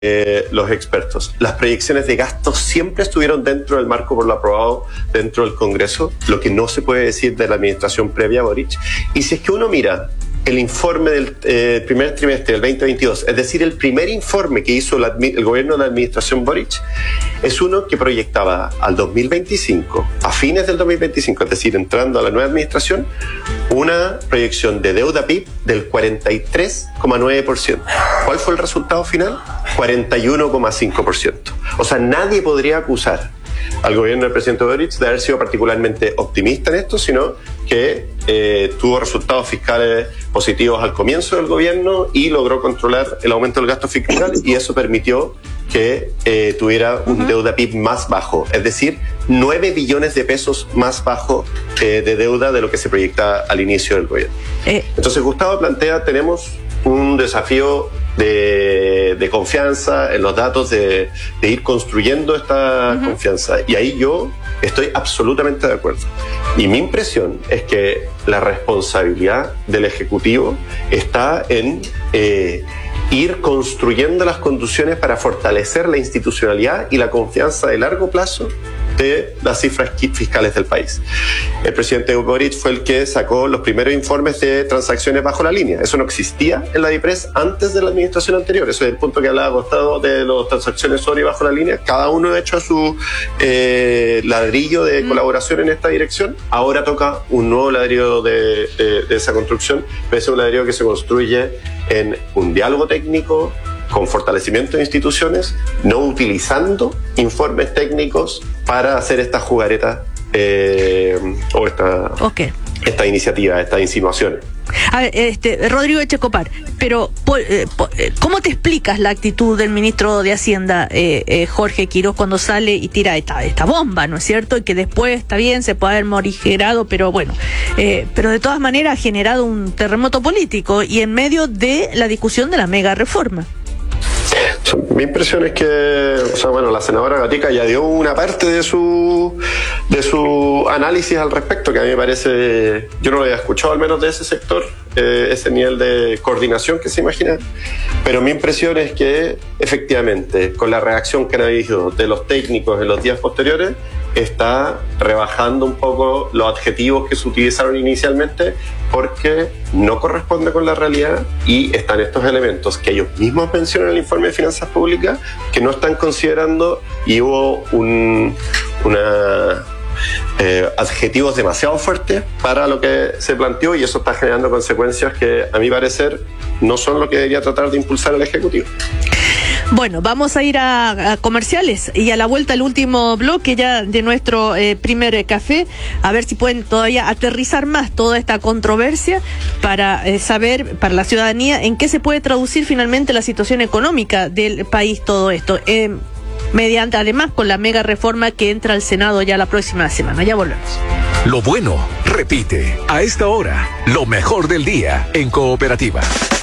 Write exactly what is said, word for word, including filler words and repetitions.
Eh, los expertos. Las proyecciones de gastos siempre estuvieron dentro del marco por lo aprobado dentro del Congreso, lo que no se puede decir de la administración previa a Boric. Y si es que uno mira el informe del eh, primer trimestre del veinte veintidós, es decir, el primer informe que hizo la, el gobierno de la administración Boric, es uno que proyectaba al dos mil veinticinco, a fines del dos mil veinticinco, es decir, entrando a la nueva administración, una proyección de deuda P I B del cuarenta y tres coma nueve por ciento. ¿Cuál fue el resultado final? cuarenta y uno coma cinco por ciento. O sea, nadie podría acusar al gobierno del presidente Boric de haber sido particularmente optimista en esto, sino que eh, tuvo resultados fiscales positivos al comienzo del gobierno y logró controlar el aumento del gasto fiscal, y eso permitió que eh, tuviera un uh-huh. deuda P I B más bajo, es decir, nueve billones de pesos más bajo eh, de deuda de lo que se proyectaba al inicio del gobierno. Eh. Entonces Gustavo plantea, tenemos un desafío de, de confianza en los datos, de, de ir construyendo esta uh-huh. confianza, y ahí yo estoy absolutamente de acuerdo. Y mi impresión es que la responsabilidad del Ejecutivo está en eh, ir construyendo las condiciones para fortalecer la institucionalidad y la confianza de largo plazo de las cifras fiscales del país. El presidente Boric fue el que sacó los primeros informes de transacciones bajo la línea. Eso no existía en la DIPRES antes de la administración anterior. Eso es el punto que hablaba Gustavo de las transacciones sobre y bajo la línea. Cada uno ha hecho su eh, ladrillo de mm. colaboración en esta dirección. Ahora toca un nuevo ladrillo de, de, de esa construcción, pero es un ladrillo que se construye en un diálogo técnico, con fortalecimiento de instituciones, no utilizando informes técnicos para hacer esta jugareta eh, o esta, okay. esta iniciativa, estas insinuaciones. A ver, este, Rodrigo Echecopar, pero ¿cómo te explicas la actitud del ministro de Hacienda, eh, eh, Jorge Quiroz, cuando sale y tira esta, esta bomba, ¿no es cierto? Y que después, está bien, se puede haber morigerado, pero bueno, eh, pero de todas maneras ha generado un terremoto político y en medio de la discusión de la mega reforma. Mi impresión es que, o sea, bueno, la senadora Gatica ya dio una parte de su de su análisis al respecto, que a mí me parece, yo no lo había escuchado al menos de ese sector, eh, ese nivel de coordinación que se imagina, pero mi impresión es que efectivamente, con la reacción que han habido de los técnicos en los días posteriores, está rebajando un poco los adjetivos que se utilizaron inicialmente, porque no corresponde con la realidad, y están estos elementos que ellos mismos mencionan en el informe de finanzas públicas que no están considerando, y hubo un, una eh, adjetivos demasiado fuertes para lo que se planteó, y eso está generando consecuencias que a mi parecer no son lo que debería tratar de impulsar el Ejecutivo. Bueno, vamos a ir a, a comerciales y a la vuelta el último bloque ya de nuestro eh, primer eh, café, a ver si pueden todavía aterrizar más toda esta controversia para eh, saber, para la ciudadanía, en qué se puede traducir finalmente la situación económica del país todo esto, eh, mediante además con la mega reforma que entra al Senado ya la próxima semana. Ya volvemos. Lo bueno, repite, a esta hora, lo mejor del día en Cooperativa.